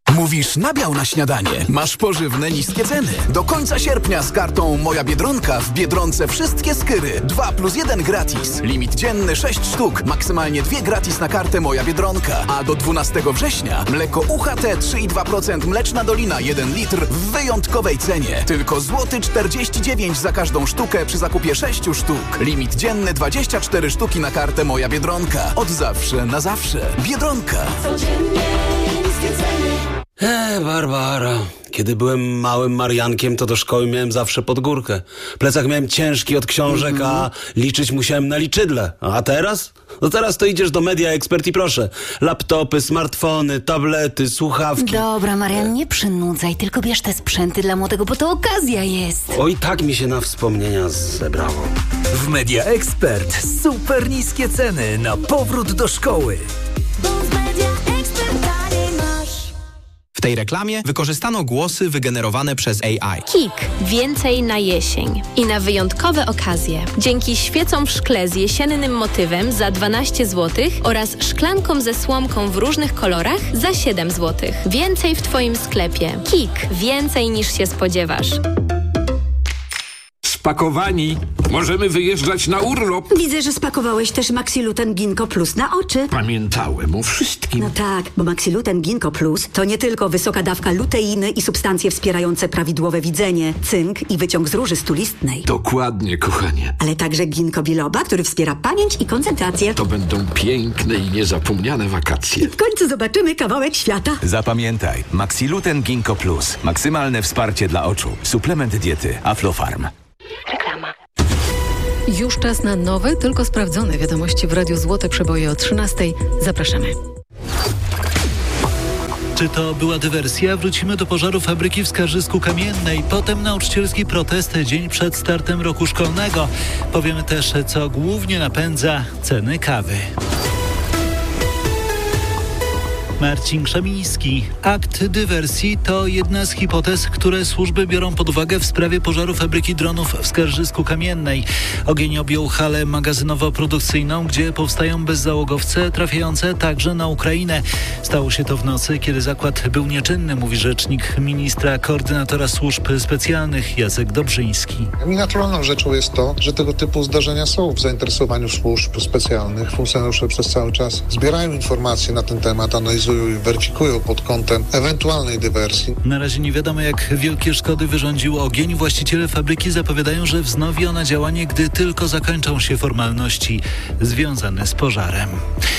Mówisz nabiał na śniadanie. Masz pożywne niskie ceny. Do końca sierpnia z kartą Moja Biedronka w Biedronce wszystkie skyry. 2+1 gratis. Limit dzienny 6 sztuk. Maksymalnie 2 gratis na kartę Moja Biedronka. A do 12 września mleko UHT 3,2% Mleczna Dolina 1 litr w wyjątkowej cenie. Tylko złoty 49 za każdą sztukę przy zakupie 6 sztuk. Limit dzienny 24 sztuki na kartę Moja Biedronka. Od zawsze na zawsze. Biedronka. Codziennie niskie ceny. Barbara, kiedy byłem małym Mariankiem, to do szkoły miałem zawsze pod górkę. Plecak miałem ciężki od książek, a liczyć musiałem na liczydle. A teraz? No teraz to idziesz do Media Expert i proszę. Laptopy, smartfony, tablety, słuchawki. Dobra, Marian, nie przynudzaj, tylko bierz te sprzęty dla młodego, bo to okazja jest. Oj, tak mi się na wspomnienia zebrało. W Media Expert super niskie ceny na powrót do szkoły. W tej reklamie wykorzystano głosy wygenerowane przez AI. KiK. Więcej na jesień. I na wyjątkowe okazje. Dzięki świecom w szkle z jesiennym motywem za 12 zł oraz szklankom ze słomką w różnych kolorach za 7 zł. Więcej w Twoim sklepie. KiK. Więcej niż się spodziewasz. Spakowani. Możemy wyjeżdżać na urlop. Widzę, że spakowałeś też Maxiluten Ginkgo Plus na oczy. Pamiętałem o wszystkim. No tak, bo Maxiluten Ginkgo Plus to nie tylko wysoka dawka luteiny i substancje wspierające prawidłowe widzenie, cynk i wyciąg z róży stulistnej. Dokładnie, kochanie. Ale także ginkgo biloba, który wspiera pamięć i koncentrację. To będą piękne i niezapomniane wakacje. I w końcu zobaczymy kawałek świata. Zapamiętaj, Maxiluten Ginkgo Plus. Maksymalne wsparcie dla oczu. Suplement diety Aflofarm. Reklama. Już czas na nowe, tylko sprawdzone wiadomości w Radiu Złote Przeboje o 13:00. Zapraszamy. Czy to była dywersja? Wrócimy do pożaru fabryki w Skarżysku-Kamiennej. Potem nauczycielski protest dzień przed startem roku szkolnego. Powiemy też, co głównie napędza ceny kawy. Marcin Krzemiński. Akt dywersji to jedna z hipotez, które służby biorą pod uwagę w sprawie pożaru fabryki dronów w Skarżysku-Kamiennej. Ogień objął halę magazynowo-produkcyjną, gdzie powstają bezzałogowce trafiające także na Ukrainę. Stało się to w nocy, kiedy zakład był nieczynny, mówi rzecznik ministra koordynatora służb specjalnych Jacek Dobrzyński. Naturalną rzeczą jest to, że tego typu zdarzenia są w zainteresowaniu służb specjalnych. Funkcjonariusze przez cały czas zbierają informacje na ten temat, analizują i weryfikują pod kątem ewentualnej dywersji. Na razie nie wiadomo, jak wielkie szkody wyrządził ogień. Właściciele fabryki zapowiadają, że wznowi ona działanie, gdy tylko zakończą się formalności związane z pożarem.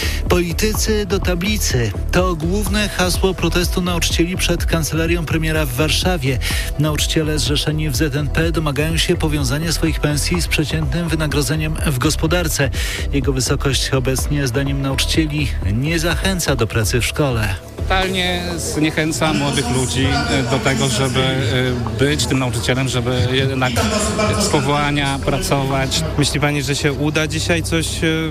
Politycy do tablicy. To główne hasło protestu nauczycieli przed kancelarią premiera w Warszawie. Nauczyciele zrzeszeni w ZNP domagają się powiązania swoich pensji z przeciętnym wynagrodzeniem w gospodarce. Jego wysokość obecnie, zdaniem nauczycieli, nie zachęca do pracy w szkole. Totalnie zniechęca młodych ludzi do tego, żeby być tym nauczycielem, żeby jednak z powołania pracować. Myśli pani, że się uda dzisiaj coś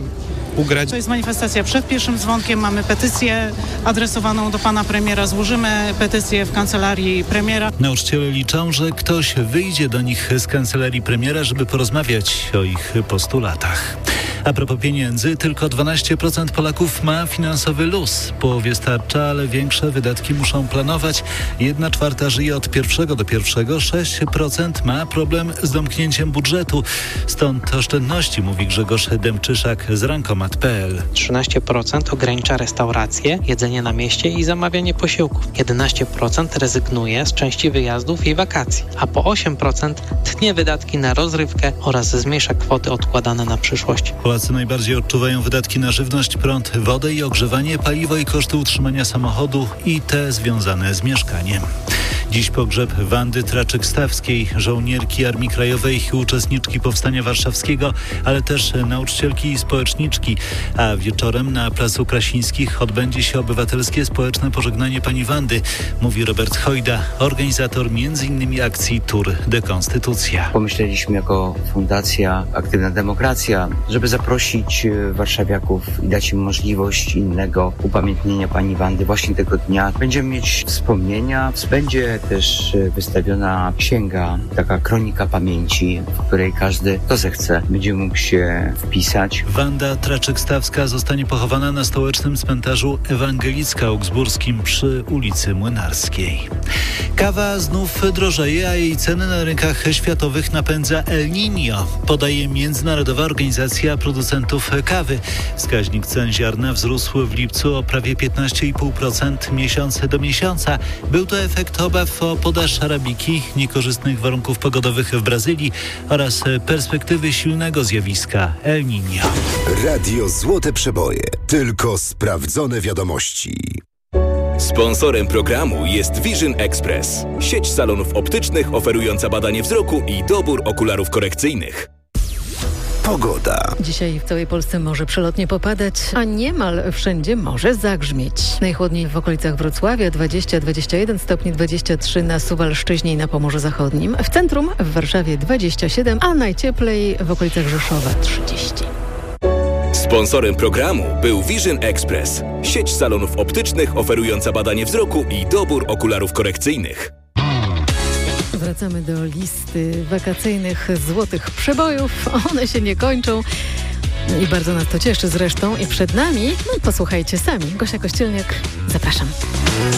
ugrać? To jest manifestacja przed pierwszym dzwonkiem. Mamy petycję adresowaną do pana premiera. Złożymy petycję w kancelarii premiera. Nauczyciele liczą, że ktoś wyjdzie do nich z kancelarii premiera, żeby porozmawiać o ich postulatach. A propos pieniędzy, tylko 12% Polaków ma finansowy luz. Połowie starcza, ale większe wydatki muszą planować. 1/4 żyje od pierwszego do pierwszego, 6% ma problem z domknięciem budżetu. Stąd oszczędności, mówi Grzegorz Dębczyszak z Rankomat.pl. 13% ogranicza restauracje, jedzenie na mieście i zamawianie posiłków. 11% rezygnuje z części wyjazdów i wakacji, a po 8% tnie wydatki na rozrywkę oraz zmniejsza kwoty odkładane na przyszłość. Polacy najbardziej odczuwają wydatki na żywność, prąd, wodę i ogrzewanie, paliwo i koszty utrzymania samochodu i te związane z mieszkaniem. Dziś pogrzeb Wandy Traczyk-Stawskiej, żołnierki Armii Krajowej i uczestniczki Powstania Warszawskiego, ale też nauczycielki i społeczniczki. A wieczorem na Placu Krasińskich odbędzie się obywatelskie społeczne pożegnanie pani Wandy, mówi Robert Hojda, organizator m.in. akcji Tour de Konstytucja. Pomyśleliśmy jako Fundacja Aktywna Demokracja, żeby zaprosić warszawiaków i dać im możliwość innego upamiętnienia pani Wandy właśnie tego dnia. Będziemy mieć wspomnienia, będzie też wystawiona księga, taka kronika pamięci, w której każdy, kto zechce, będzie mógł się wpisać. Wanda Traczyk-Stawska zostanie pochowana na stołecznym cmentarzu ewangelicko-augsburskim przy ulicy Młynarskiej. Kawa znów drożeje, a jej ceny na rynkach światowych napędza El Niño, podaje Międzynarodowa Organizacja Producentów Kawy. Wskaźnik cen ziarna wzrósł w lipcu o prawie 15,5% miesiąc do miesiąca. Był to efekt obaw o podaż arabiki, niekorzystnych warunków pogodowych w Brazylii oraz perspektywy silnego zjawiska El Niño. Radio Złote Przeboje. Tylko sprawdzone wiadomości. Sponsorem programu jest Vision Express. Sieć salonów optycznych oferująca badanie wzroku i dobór okularów korekcyjnych. Pogoda. Dzisiaj w całej Polsce może przelotnie popadać, a niemal wszędzie może zagrzmieć. Najchłodniej w okolicach Wrocławia 20-21 stopni, 23 na Suwalszczyźnie i na Pomorzu Zachodnim. W centrum w Warszawie 27, a najcieplej w okolicach Rzeszowa 30. Sponsorem programu był Vision Express. Sieć salonów optycznych oferująca badanie wzroku i dobór okularów korekcyjnych. Wracamy do listy wakacyjnych złotych przebojów. One się nie kończą i bardzo nas to cieszy zresztą. I przed nami, posłuchajcie sami. Gosia Kościelniak, zapraszam.